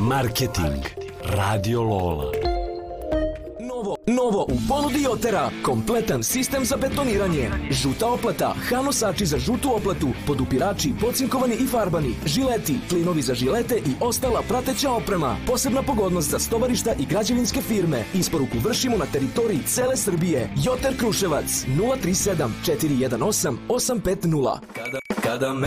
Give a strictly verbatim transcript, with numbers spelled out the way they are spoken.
Marketing. Radio Lola. Novo, novo u ponudi Jotera. Kompletan sistem za betoniranje. Žuta oplata, hanosači za žutu oplatu, podupirači, pocinkovani i farbani, žileti, klinovi za žilete i ostala prateća oprema. Posebna pogodnost za stovarišta i građevinske firme. Isporuku vršimo na teritoriji cele Srbije. Joter Kruševac nula tri sedam četiri jedan osam osam pet nula. Kada, kada me